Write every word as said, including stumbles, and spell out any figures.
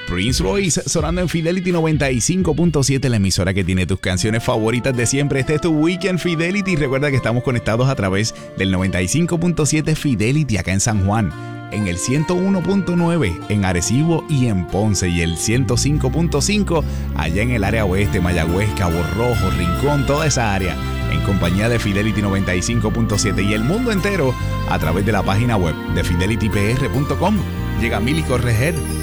Prince Royce sonando en Fidelity noventa y cinco punto siete, la emisora que tiene tus canciones favoritas de siempre. Este es tu Weekend Fidelity. Recuerda que estamos conectados a través del noventa y cinco punto siete Fidelity acá en San Juan, en el ciento uno punto nueve en Arecibo y en Ponce, y el ciento cinco punto cinco allá en el área oeste, Mayagüez, Cabo Rojo, Rincón, toda esa área, en compañía de Fidelity noventa y cinco punto siete, y el mundo entero a través de la página web de fidelity p r punto com. Llega Mili Correger